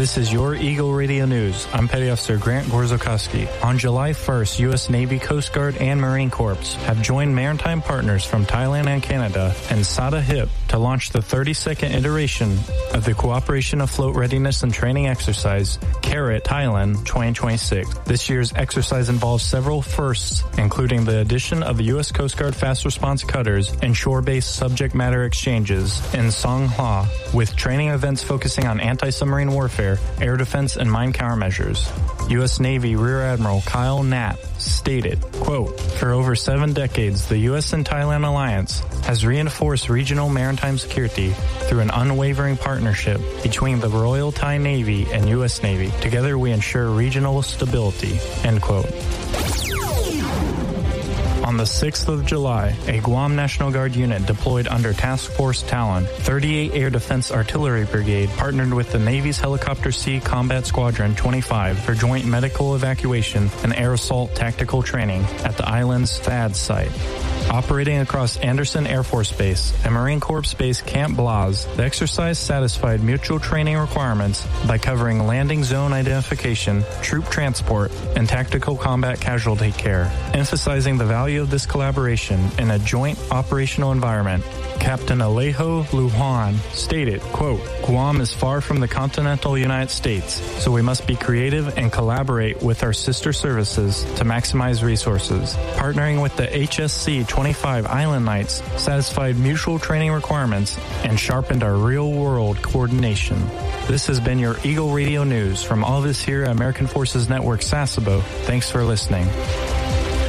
This is your Eagle Radio News. I'm Petty Officer Grant Gorzakowski. On July 1st, U.S. Navy, Coast Guard, and Marine Corps have joined maritime partners from Thailand and Canada and SADA HIP to launch the 32nd iteration of the Cooperation Afloat Readiness and Training Exercise, CARET Thailand 2026. This year's exercise involves several firsts, including the addition of the U.S. Coast Guard fast response cutters and shore-based subject matter exchanges in Songhua, with training events focusing on anti-submarine warfare, air defense, and mine countermeasures. U.S. Navy Rear Admiral Kyle Knapp stated, quote, "For over 7 decades, the U.S. and Thailand alliance has reinforced regional maritime security through an unwavering partnership between the Royal Thai Navy and U.S. Navy. Together we ensure regional stability," end quote. On the 6th of July, a Guam National Guard unit deployed under Task Force Talon, 38 Air Defense Artillery Brigade partnered with the Navy's Helicopter Sea Combat Squadron 25 for joint medical evacuation and air assault tactical training at the island's THAAD site. Operating across Andersen Air Force Base and Marine Corps Base Camp Blaz, the exercise satisfied mutual training requirements by covering landing zone identification, troop transport, and tactical combat casualty care. Emphasizing the value of this collaboration in a joint operational environment, Captain Alejo Lujan stated, quote, "Guam is far from the continental United States, so we must be creative and collaborate with our sister services to maximize resources. Partnering with the HSC 25 Island Knights satisfied mutual training requirements and sharpened our real-world coordination." This has been your Eagle Radio News from all of us here at American Forces Network Sasebo. Thanks for listening.